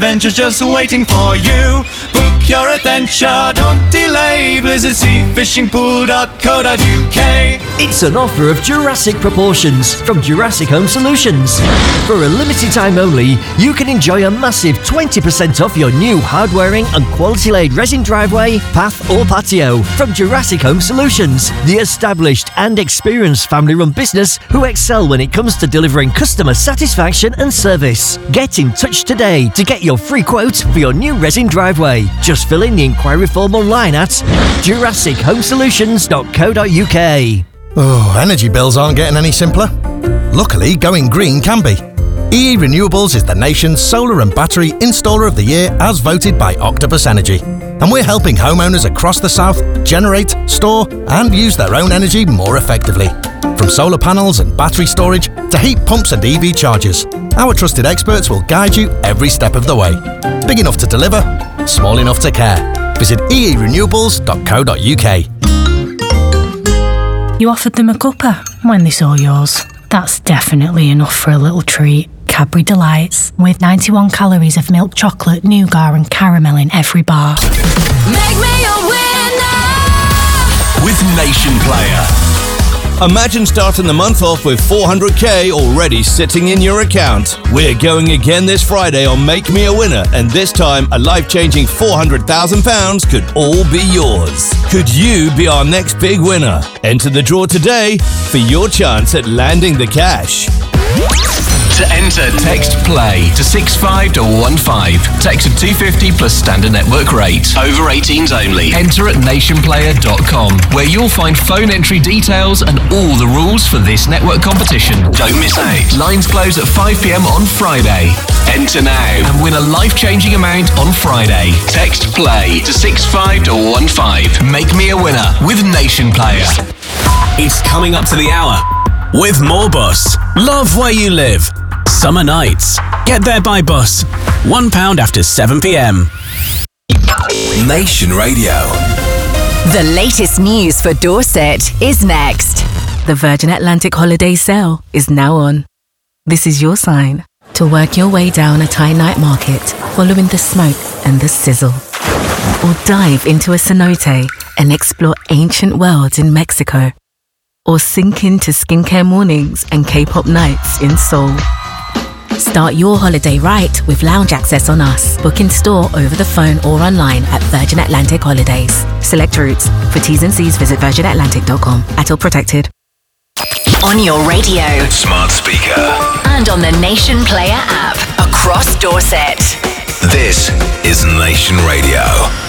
Adventure's just waiting for you. Book your adventure, don't delay. BlizzardSeaFishingPool.co.uk. It's an offer of Jurassic proportions from Jurassic Home Solutions. For a limited time only, you can enjoy a massive 20% off your new hard-wearing and quality-laid resin driveway, path or patio from Jurassic Home Solutions, the established and experienced family-run business who excel when it comes to delivering customer satisfaction and service. Get in touch today to get your free quote for your new resin driveway. Just fill in the inquiry form online at jurassichomesolutions.co.uk. Oh, energy bills aren't getting any simpler. Luckily, going green can be. EE Renewables is the nation's solar and battery installer of the year as voted by Octopus Energy. And we're helping homeowners across the south generate, store and use their own energy more effectively. From solar panels and battery storage to heat pumps and EV chargers, our trusted experts will guide you every step of the way. Big enough to deliver, small enough to care. Visit eerenewables.co.uk. You offered them a cuppa when they saw yours. That's definitely enough for a little treat. Cadbury Delights, with 91 calories of milk chocolate, nougat and caramel in every bar. Make me a winner! With Nation Player. Imagine starting the month off with 400k already sitting in your account. We're going again this Friday on Make Me a Winner, and this time a life-changing £400,000 could all be yours. Could you be our next big winner? Enter the draw today for your chance at landing the cash. To enter, text PLAY to 65215. Text at 250 plus standard network rate. Over 18s only. Enter at nationplayer.com, where you'll find phone entry details and all the rules for this network competition. Don't miss out. Lines close at 5 p.m. on Friday. Enter now and win a life-changing amount on Friday. Text PLAY to 65215. Make me a winner with Nation Player. It's coming up to the hour with Moorbus. Love where you live. Summer nights. Get there by bus. £1 after 7 p.m. Nation Radio. The latest news for Dorset is next. The Virgin Atlantic holiday sale is now on. This is your sign to work your way down a Thai night market, following the smoke and the sizzle. Or dive into a cenote and explore ancient worlds in Mexico. Or sink into skincare mornings and K-pop nights in Seoul. Start your holiday right with lounge access on us. Book in store, over the phone or online at Virgin Atlantic Holidays. Select routes. For T's and C's, visit virginatlantic.com. ATOL protected. On your radio, Smart speaker. and on the Nation Player app across Dorset. This is Nation Radio.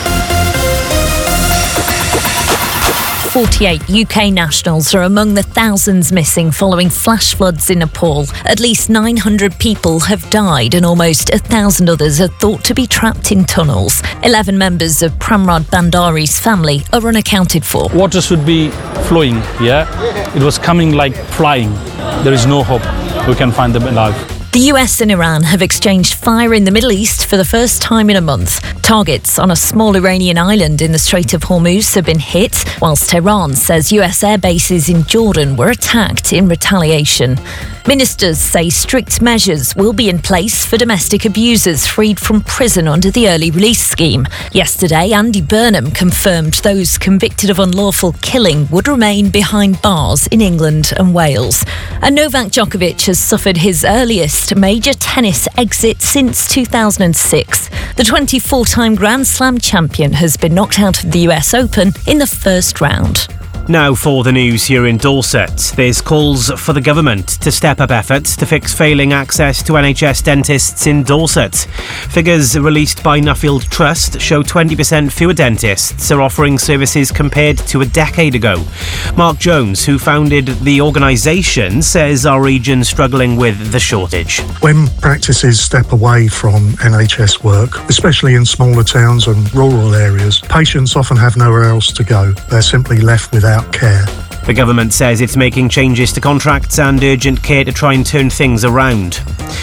48 UK nationals are among the thousands missing following flash floods in Nepal. At least 900 people have died and almost 1,000 others are thought to be trapped in tunnels. 11 members of Pramrod Bandari's family are unaccounted for. Water should be flowing, yeah? It was coming like flying. There is no hope we can find them alive. The US and Iran have exchanged fire in the Middle East for the first time in a month. Targets on a small Iranian island in the Strait of Hormuz have been hit, whilst Tehran says US air bases in Jordan were attacked in retaliation. Ministers say strict measures will be in place for domestic abusers freed from prison under the early release scheme. Yesterday, Andy Burnham confirmed those convicted of unlawful killing would remain behind bars in England and Wales. And Novak Djokovic has suffered his earliest major tennis exit since 2006. The 24-time Grand Slam champion has been knocked out of the US Open in the first round. Now for the news here in Dorset. There's calls for the government to step up efforts to fix failing access to NHS dentists in Dorset. Figures released by Nuffield Trust show 20% fewer dentists are offering services compared to a decade ago. Mark Jones, who founded the organisation, says our region's struggling with the shortage. When practices step away from NHS work, especially in smaller towns and rural areas, patients often have nowhere else to go. They're simply left without care. The government says it's making changes to contracts and urgent care to try and turn things around.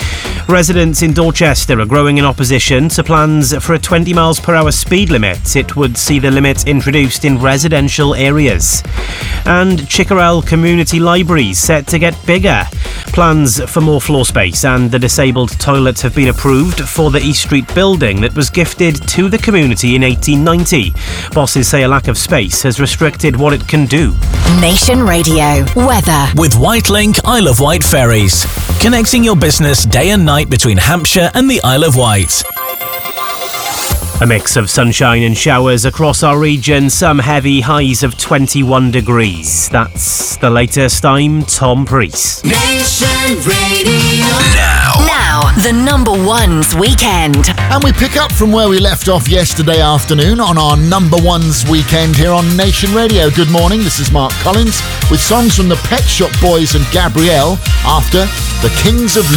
Residents in Dorchester are growing in opposition to plans for a 20 miles per hour speed limit. It would see the limit introduced in residential areas. And Chickerell Community Library set to get bigger. Plans for more floor space and the disabled toilet have been approved for the East Street building that was gifted to the community in 1890. Bosses say a lack of space has restricted what it can do. Nation Radio weather with Whitelink Isle of Wight ferries, connecting your business day and night between Hampshire and the Isle of Wight. A mix of sunshine and showers across our region, some heavy highs of 21 degrees. That's the latest. I'm Tom Priest. Nation Radio. Now, the number ones weekend. And we pick up from where we left off yesterday afternoon on our number ones weekend here on Nation Radio. Good morning, this is Mark Collins with songs from the Pet Shop Boys and Gabrielle after The Kings of